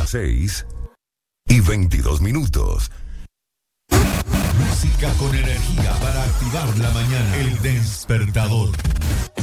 6:22. Música con energía para activar la mañana. El despertador.